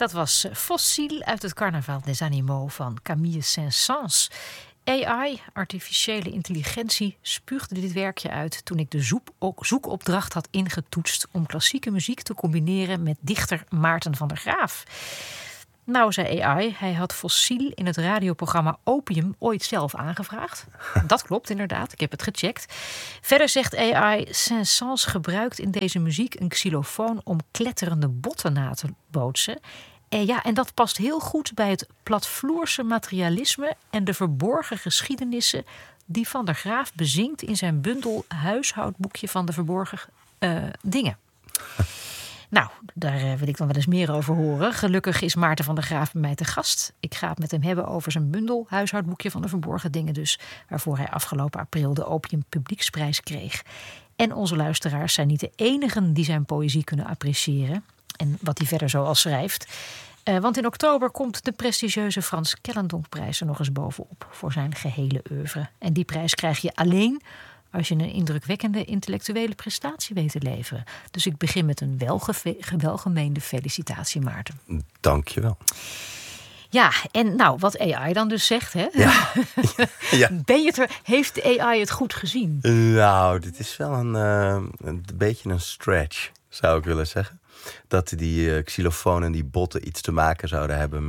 Dat was Fossiel uit het Carnaval des Animaux van Camille Saint-Saëns. AI, artificiële intelligentie, spuugde dit werkje uit toen ik de zoekopdracht had ingetoetst om klassieke muziek te combineren met dichter Maarten van der Graaf. Nou, zei AI, hij had Fossiel in het radioprogramma Opium ooit zelf aangevraagd. Dat klopt inderdaad, ik heb het gecheckt. Verder zegt AI, Saint-Saëns gebruikt in deze muziek een xylofoon om kletterende botten na te bootsen. En dat past heel goed bij het platvloerse materialisme en de verborgen geschiedenissen die Van der Graaf bezingt in zijn bundel Huishoudboekje van de verborgen dingen. Nou, daar wil ik dan wel eens meer over horen. Gelukkig is Maarten van der Graaf bij mij te gast. Ik ga het met hem hebben over zijn bundel Huishoudboekje van de verborgen dingen dus, waarvoor hij afgelopen april de Opium Publieksprijs kreeg. En onze luisteraars zijn niet de enigen die zijn poëzie kunnen appreciëren en wat hij verder zoal schrijft. Want in oktober komt de prestigieuze Frans Kellendonkprijs er nog eens bovenop voor zijn gehele oeuvre. En die prijs krijg je alleen als je een indrukwekkende intellectuele prestatie weet te leveren. Dus ik begin met een welgemeende felicitatie, Maarten. Dank je wel. Ja, en nou, wat AI dan dus zegt, hè? Ja. Ja. Heeft de AI het goed gezien? Nou, dit is wel een beetje een stretch, zou ik willen zeggen. Dat die xylofoon en die botten iets te maken zouden hebben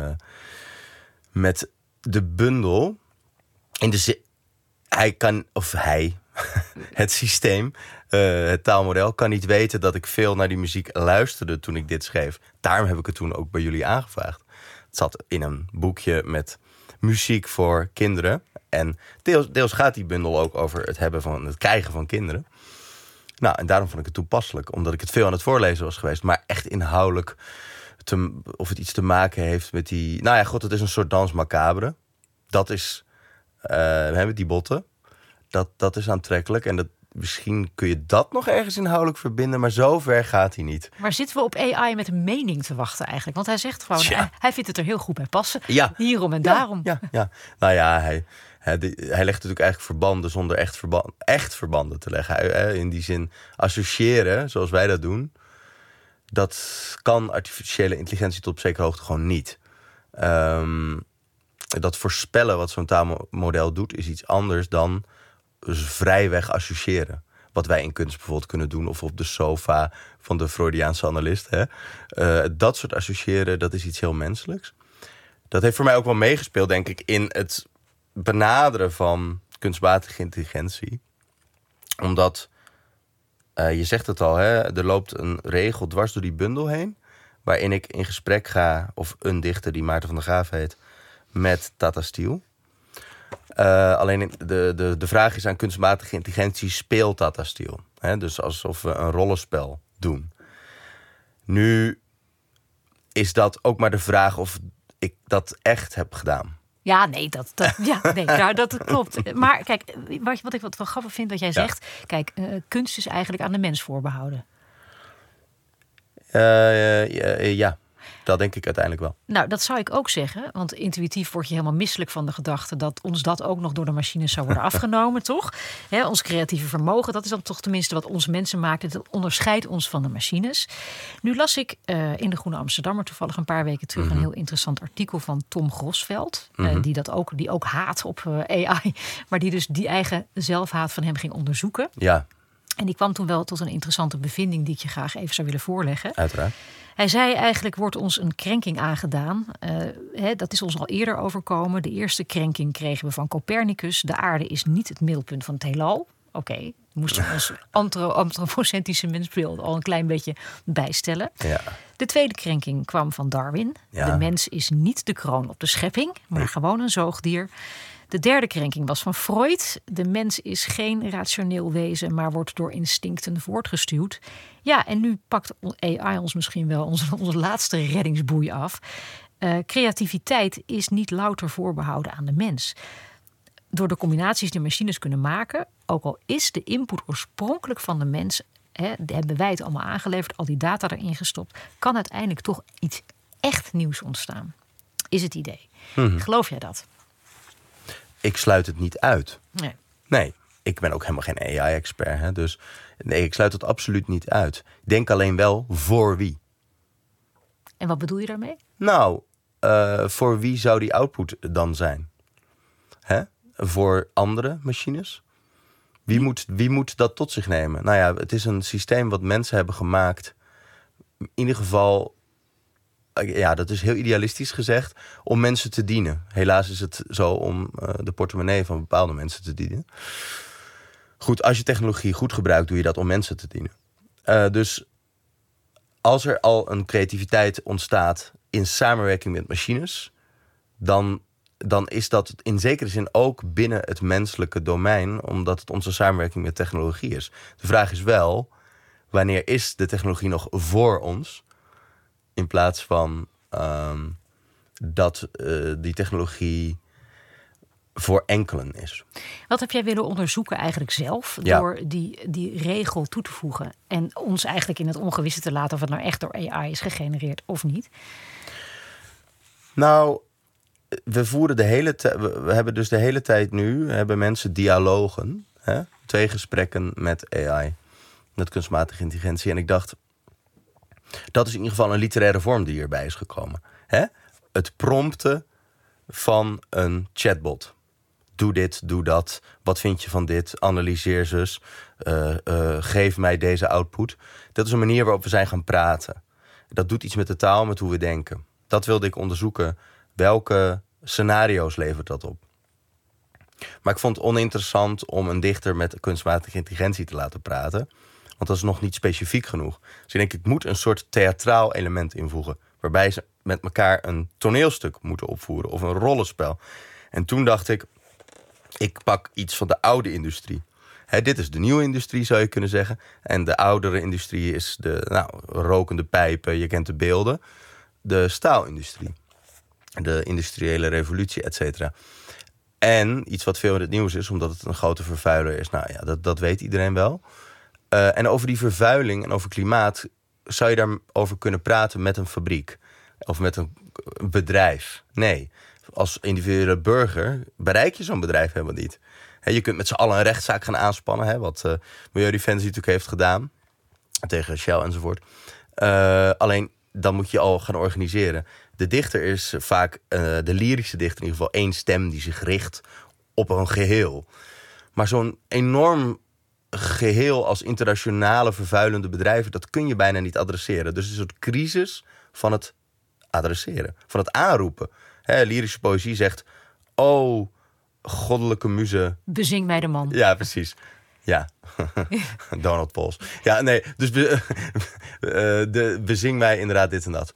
met de bundel. In de het systeem, het taalmodel, kan niet weten dat ik veel naar die muziek luisterde toen ik dit schreef. Daarom heb ik het toen ook bij jullie aangevraagd. Het zat in een boekje met muziek voor kinderen. En deels gaat die bundel ook over het krijgen van kinderen. Nou, en daarom vond ik het toepasselijk. Omdat ik het veel aan het voorlezen was geweest. Maar echt inhoudelijk, of het iets te maken heeft met die... Nou ja, god, het is een soort dans macabre. Dat is... die botten. Dat is aantrekkelijk. En misschien kun je dat nog ergens inhoudelijk verbinden. Maar zo ver gaat hij niet. Maar zitten we op AI met een mening te wachten eigenlijk? Want hij zegt gewoon, hij vindt het er heel goed bij passen. Ja. Hierom en daarom. Ja. Nou ja, hij legt natuurlijk eigenlijk verbanden zonder echt verbanden te leggen. In die zin, associëren, zoals wij dat doen, dat kan artificiële intelligentie tot op zekere hoogte gewoon niet. Dat voorspellen wat zo'n taalmodel doet, is iets anders dan vrijweg associëren. Wat wij in kunst bijvoorbeeld kunnen doen, of op de sofa van de Freudiaanse analist. Dat soort associëren, dat is iets heel menselijks. Dat heeft voor mij ook wel meegespeeld, denk ik, in het benaderen van kunstmatige intelligentie. Omdat, je zegt het al, er loopt een regel dwars door die bundel heen, waarin ik in gesprek ga, of een dichter die Maarten van der Graaf heet, met Tata Steel. Alleen de vraag is aan kunstmatige intelligentie, speelt Tata Steel? Dus alsof we een rollenspel doen. Nu is dat ook maar de vraag of ik dat echt heb gedaan. Ja, nee, dat klopt. Maar kijk, wat ik wel grappig vind dat jij zegt, kijk, kunst is eigenlijk aan de mens voorbehouden. Ja. Dat denk ik uiteindelijk wel. Nou, dat zou ik ook zeggen. Want intuïtief word je helemaal misselijk van de gedachte dat ons dat ook nog door de machines zou worden afgenomen, toch? Ons creatieve vermogen, dat is dan toch tenminste wat ons mensen maakt. Dat onderscheidt ons van de machines. Nu las ik in de Groene Amsterdammer toevallig een paar weken terug een heel interessant artikel van Tom Grosveld. Die ook haat op AI. Maar die dus die eigen zelfhaat van hem ging onderzoeken. Ja. En die kwam toen wel tot een interessante bevinding die ik je graag even zou willen voorleggen. Uiteraard. Hij zei eigenlijk wordt ons een krenking aangedaan. Dat is ons al eerder overkomen. De eerste krenking kregen we van Copernicus. De aarde is niet het middelpunt van het heelal. Oké, moesten we ons antropocentrische mensbeeld al een klein beetje bijstellen. Ja. De tweede krenking kwam van Darwin. Ja. De mens is niet de kroon op de schepping, maar gewoon een zoogdier. De derde krenking was van Freud. De mens is geen rationeel wezen, maar wordt door instincten voortgestuwd. Ja, en nu pakt AI ons misschien wel onze laatste reddingsboei af. Creativiteit is niet louter voorbehouden aan de mens. Door de combinaties die machines kunnen maken, ook al is de input oorspronkelijk van de mens, hebben wij het allemaal aangeleverd, al die data erin gestopt, kan uiteindelijk toch iets echt nieuws ontstaan. Is het idee. Geloof jij dat? Ik sluit het niet uit. Nee, ik ben ook helemaal geen AI-expert. Dus nee, ik sluit het absoluut niet uit. Ik denk alleen wel voor wie. En wat bedoel je daarmee? Nou, voor wie zou die output dan zijn? Hè? Voor andere machines? Wie moet dat tot zich nemen? Nou ja, het is een systeem wat mensen hebben gemaakt. In ieder geval, ja, dat is heel idealistisch gezegd, om mensen te dienen. Helaas is het zo om de portemonnee van bepaalde mensen te dienen. Goed, als je technologie goed gebruikt, doe je dat om mensen te dienen. Dus als er al een creativiteit ontstaat in samenwerking met machines, dan is dat in zekere zin ook binnen het menselijke domein, omdat het onze samenwerking met technologie is. De vraag is wel, wanneer is de technologie nog voor ons, in plaats van dat die technologie voor enkelen is. Wat heb jij willen onderzoeken eigenlijk zelf, door die regel toe te voegen en ons eigenlijk in het ongewisse te laten of het nou echt door AI is gegenereerd of niet? Nou, we hebben dus de hele tijd nu, hebben mensen dialogen, hè? 2 gesprekken met AI, met kunstmatige intelligentie. En ik dacht, dat is in ieder geval een literaire vorm die hierbij is gekomen. Hè? Het prompten van een chatbot. Doe dit, doe dat. Wat vind je van dit? Analyseer zus. Geef mij deze output. Dat is een manier waarop we zijn gaan praten. Dat doet iets met de taal, met hoe we denken. Dat wilde ik onderzoeken. Welke scenario's levert dat op? Maar ik vond het oninteressant om een dichter met kunstmatige intelligentie te laten praten. Want dat is nog niet specifiek genoeg. Dus ik denk, ik moet een soort theatraal element invoegen. Waarbij ze met elkaar een toneelstuk moeten opvoeren. Of een rollenspel. En toen dacht ik pak iets van de oude industrie. Dit is de nieuwe industrie, zou je kunnen zeggen. En de oudere industrie is de rokende pijpen, je kent de beelden. De staalindustrie. De industriële revolutie, et cetera. En iets wat veel in het nieuws is, omdat het een grote vervuiler is. Nou ja, dat weet iedereen wel. En over die vervuiling en over klimaat zou je daarover kunnen praten met een fabriek. Of met een bedrijf. Nee, als individuele burger bereik je zo'n bedrijf helemaal niet. Je kunt met z'n allen een rechtszaak gaan aanspannen. Wat Milieudefensie natuurlijk heeft gedaan. Tegen Shell enzovoort. Alleen, dan moet je al gaan organiseren. De dichter is vaak, de lyrische dichter in ieder geval, één stem die zich richt op een geheel. Maar zo'n enorm geheel als internationale vervuilende bedrijven, dat kun je bijna niet adresseren. Dus het is een soort crisis van het adresseren, van het aanroepen. Lyrische poëzie zegt, oh, goddelijke muze. Bezing mij de man. Ja, precies. Ja, Donald Pauls. Ja, nee, dus bezing mij inderdaad dit en dat.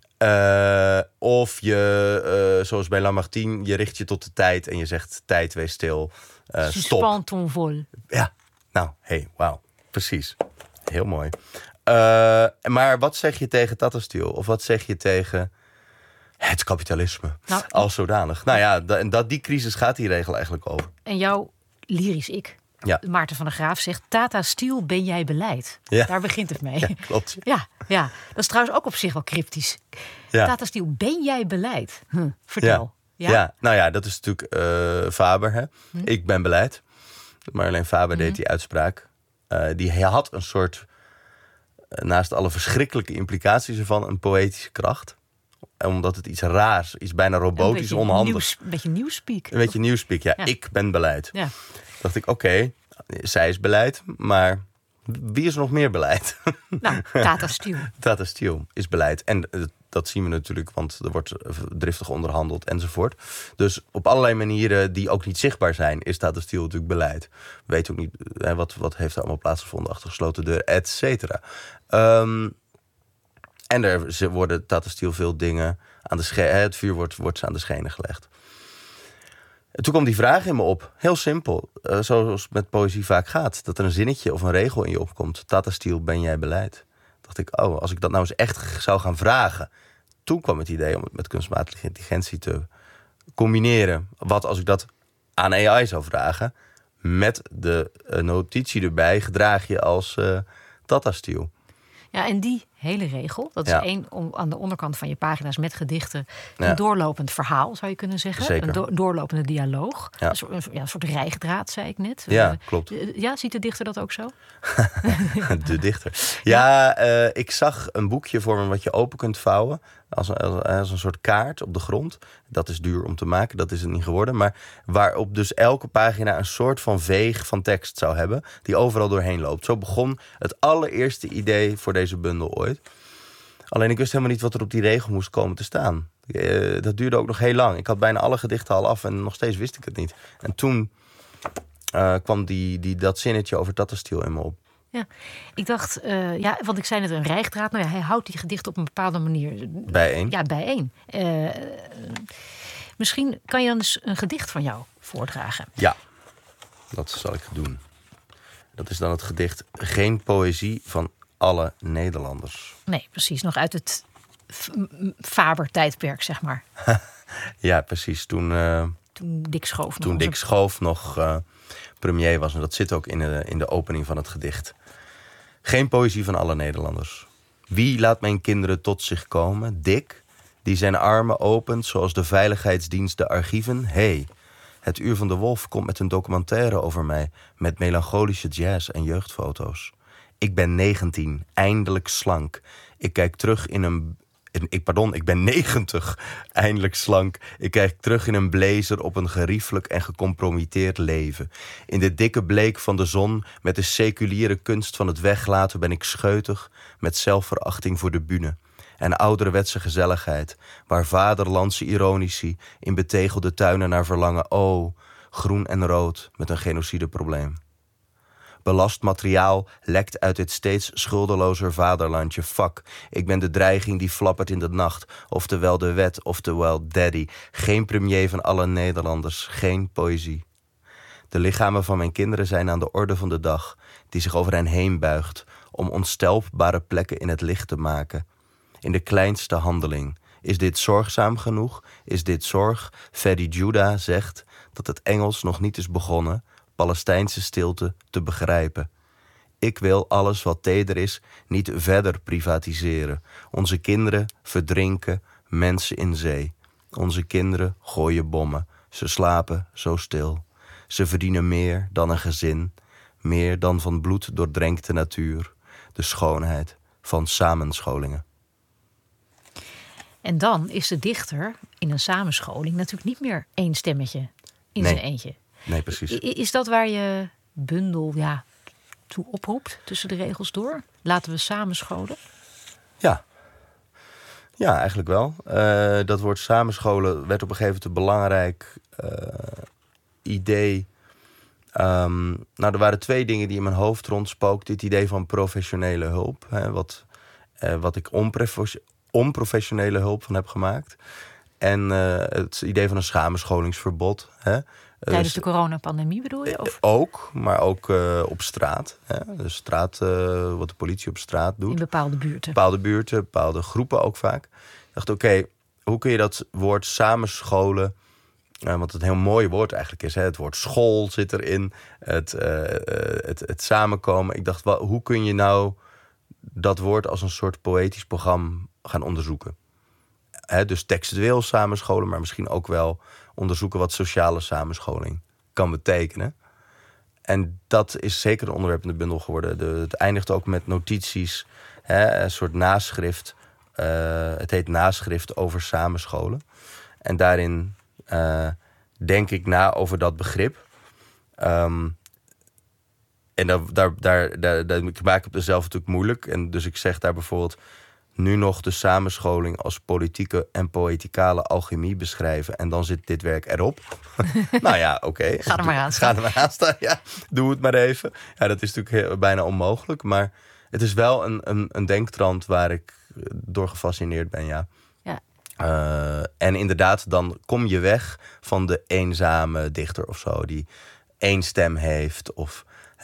Of je, zoals bij Lamartine, je richt je tot de tijd en je zegt, tijd, wees stil, stop. Suspends ton vol. Ja, nou, wauw, precies. Heel mooi. Maar wat zeg je tegen Tata Steel? Of wat zeg je tegen het kapitalisme als zodanig? Nou ja, die crisis gaat die regel eigenlijk over. En jouw lyrisch ik, Maarten van der Graaf, zegt, Tata Steel, ben jij beleid? Ja. Daar begint het mee. Ja, klopt. Ja, dat is trouwens ook op zich wel cryptisch. Ja. Tata Steel, ben jij beleid? Vertel. Ja, nou ja, dat is natuurlijk Faber. Hè? Ik ben beleid. Maar alleen Faber deed die uitspraak. Die had een soort, naast alle verschrikkelijke implicaties ervan, een poëtische kracht. Omdat het iets raars, iets bijna robotisch, onhandig. Een beetje nieuwspeak. Een beetje nieuwspeak, ja. Ik ben beleid. Ja. Dacht ik, oké, zij is beleid, maar wie is nog meer beleid? Nou, Tata Steel. Tata Steel is beleid. En dat zien we natuurlijk, want er wordt driftig onderhandeld enzovoort. Dus op allerlei manieren die ook niet zichtbaar zijn, is Tata Steel natuurlijk beleid. We weten ook niet wat heeft er allemaal plaatsgevonden achter gesloten deuren, et cetera. En er worden Tata Steel veel dingen aan de het vuur wordt aan de schenen gelegd. En toen kwam die vraag in me op. Heel simpel. Zoals met poëzie vaak gaat. Dat er een zinnetje of een regel in je opkomt. Tata Steel, ben jij beleid? Dacht ik, als ik dat nou eens echt zou gaan vragen. Toen kwam het idee om het met kunstmatige intelligentie te combineren. Wat als ik dat aan AI zou vragen? Met de notitie erbij gedraag je als Tata Steel. Ja, en die hele regel. Dat is aan de onderkant van je pagina's met gedichten. Een Ja. doorlopend verhaal, zou je kunnen zeggen. Zeker. Een doorlopende dialoog. Ja. Een soort rijgdraad, zei ik net. Ja, klopt. Ja, ziet de dichter dat ook zo? De dichter. Ja, ik zag een boekje voor me wat je open kunt vouwen. Als een soort kaart op de grond. Dat is duur om te maken, dat is het niet geworden. Maar waarop dus elke pagina een soort van veeg van tekst zou hebben. Die overal doorheen loopt. Zo begon het allereerste idee voor deze bundel ooit. Alleen ik wist helemaal niet wat er op die regel moest komen te staan. Dat duurde ook nog heel lang. Ik had bijna alle gedichten al af en nog steeds wist ik het niet. En toen kwam dat zinnetje over Tattenstiel in me op. Ja, ik dacht, want ik zei net een rijgdraad. Nou ja, hij houdt die gedichten op een bepaalde manier Bijeen. Ja, bijeen. Misschien kan je dan eens een gedicht van jou voordragen. Ja, dat zal ik doen. Dat is dan het gedicht Geen poëzie van alle Nederlanders. Nee, precies. Nog uit het Faber-tijdperk, zeg maar. Ja, precies. Toen Dick Schoof nog. Toen Dick Schoof nog premier was. En dat zit ook in de opening van het gedicht. Geen poëzie van alle Nederlanders. Wie laat mijn kinderen tot zich komen? Dick, die zijn armen opent zoals de veiligheidsdienst de archieven. Hey, het Uur van de Wolf komt met een documentaire over mij. Met melancholische jazz en jeugdfoto's. Ik ben 19, eindelijk slank. Ik kijk terug ik ben 90, eindelijk slank. Ik kijk terug in een blazer op een geriefelijk en gecompromitteerd leven. In de dikke bleek van de zon, met de seculiere kunst van het weglaten ben ik scheutig, met zelfverachting voor de bühne. En ouderwetse gezelligheid, waar vaderlandse ironici in betegelde tuinen naar verlangen. Oh, groen en rood met een genocideprobleem. Belast materiaal lekt uit dit steeds schuldelozer vaderlandje. Fuck, ik ben de dreiging die flappert in de nacht. Oftewel de wet, oftewel daddy. Geen premier van alle Nederlanders, geen poëzie. De lichamen van mijn kinderen zijn aan de orde van de dag, die zich over hen heen buigt, om onstelpbare plekken in het licht te maken. In de kleinste handeling. Is dit zorgzaam genoeg? Is dit zorg? Ferdy Judah zegt dat het Engels nog niet is begonnen Palestijnse stilte te begrijpen. Ik wil alles wat teder is niet verder privatiseren. Onze kinderen verdrinken mensen in zee. Onze kinderen gooien bommen. Ze slapen zo stil. Ze verdienen meer dan een gezin. Meer dan van bloed doordrenkte natuur. De schoonheid van samenscholingen. En dan is de dichter in een samenscholing natuurlijk niet meer één stemmetje in zijn eentje. Nee, precies. Is dat waar je bundel toe oproept, tussen de regels door? Laten we samenscholen? Ja. Ja, eigenlijk wel. Dat woord samenscholen werd op een gegeven moment een belangrijk idee. Er waren twee dingen die in mijn hoofd rondspookten. Dit idee van professionele hulp. Wat ik onprofessionele hulp van heb gemaakt. En het idee van een samenscholingsverbod. Tijdens de coronapandemie bedoel je? Of? Ook, maar ook op straat. Dus wat de politie op straat doet. In bepaalde buurten. Bepaalde groepen ook vaak. Ik dacht, oké, hoe kun je dat woord samenscholen? Wat een heel mooi woord eigenlijk is. Het woord school zit erin. Het samenkomen. Ik dacht, hoe kun je nou dat woord als een soort poëtisch programma gaan onderzoeken? Dus textueel samenscholen, maar misschien ook wel onderzoeken wat sociale samenscholing kan betekenen. En dat is zeker een onderwerp in de bundel geworden. Het eindigt ook met notities, een soort naschrift. Het heet Naschrift over samenscholen. En daarin denk ik na over dat begrip. En ik maak het mezelf natuurlijk moeilijk. En dus ik zeg daar bijvoorbeeld nu nog de samenscholing als politieke en poëticale alchemie beschrijven. En dan zit dit werk erop. Nou ja, oké. Ga er maar aan staan. Ga er maar aan staan, ja. Doe het maar even. Ja, dat is natuurlijk bijna onmogelijk. Maar het is wel een denktrand waar ik door gefascineerd ben, ja. En inderdaad, dan kom je weg van de eenzame dichter of zo, die één stem heeft. Of,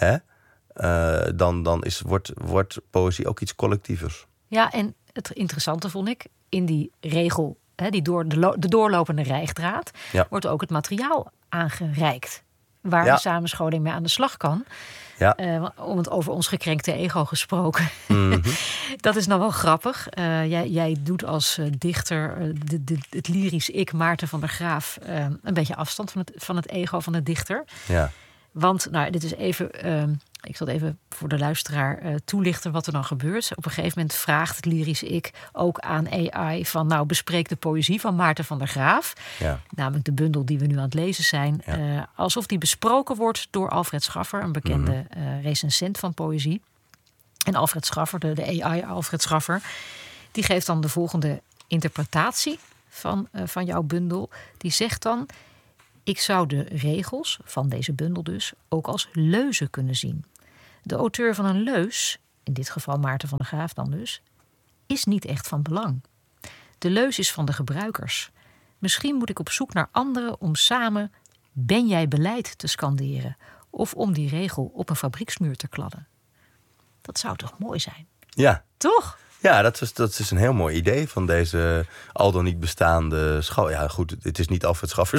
dan wordt poëzie ook iets collectievers. Ja, en het interessante vond ik, in die regel, de doorlopende rijgdraad, wordt ook het materiaal aangereikt. waar Ja. de samenscholing mee aan de slag kan. Ja. Om het over ons gekrenkte ego gesproken. Mhm. Dat is nou wel grappig. Jij doet als dichter het lyrisch ik, Maarten van der Graaf, een beetje afstand van het ego van de dichter. Ja. Want, nou, dit is even. Ik zal het even voor de luisteraar toelichten wat er dan gebeurt. Op een gegeven moment vraagt het lyrisch ik ook aan AI van, nou, bespreek de poëzie van Maarten van der Graaf. Ja. Namelijk de bundel die we nu aan het lezen zijn. Ja. Alsof die besproken wordt door Alfred Schaffer, een bekende recensent van poëzie. En Alfred Schaffer, de AI Alfred Schaffer, die geeft dan de volgende interpretatie van jouw bundel. Die zegt dan: ik zou de regels van deze bundel dus ook als leuzen kunnen zien. De auteur van een leus, in dit geval Maarten van der Graaf dan dus, is niet echt van belang. De leus is van de gebruikers. Misschien moet ik op zoek naar anderen om samen ben jij beleid te scanderen of om die regel op een fabrieksmuur te kladden. Dat zou toch mooi zijn? Ja. Toch? Ja, dat is een heel mooi idee van deze al dan niet bestaande school. Ja, goed, het is niet Alfred Schaffer